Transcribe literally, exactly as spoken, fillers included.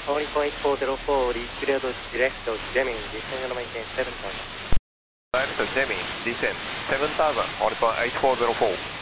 Only point four zero four, reach clear to direct to Deming, descend and maintain seven thousand. Direct to Deming, descend seven thousand, only point eight four zero four.